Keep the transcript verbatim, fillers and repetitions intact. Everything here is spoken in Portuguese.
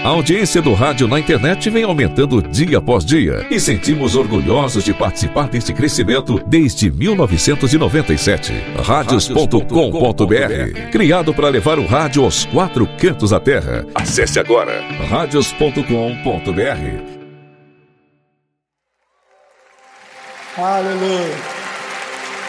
A audiência do rádio na internet vem aumentando dia após dia e sentimos orgulhosos de participar deste crescimento desde mil novecentos e noventa e sete. Radios ponto com ponto br, criado para levar o rádio aos quatro cantos da terra. Acesse agora radios ponto com ponto br. Aleluia.